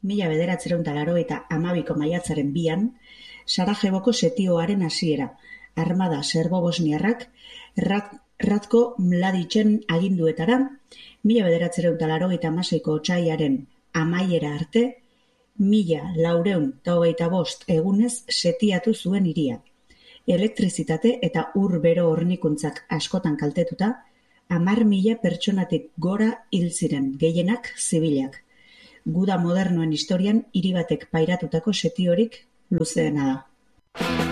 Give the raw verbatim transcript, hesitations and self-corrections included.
mila bederatziehun eta laurogeita hamabiko maiatzaren bian, Sarajevoko setioaren hasiera, armada serbo-bosniarrak Rat, Ratko Mladicen aginduetara, mila bederatziehun eta laurogeita hamaseiko otsailaren amaiera arte, mila laurehun eta hogeita bost egunez setiatu zuen hiria. Elektrizitate eta ur bero hornikuntzak askotan kaltetuta, hamar mila pertsonatik gora hil ziren, gehienak zibilak. Guda modernoen historian hiri batek pairatutako setiorik luzeena da.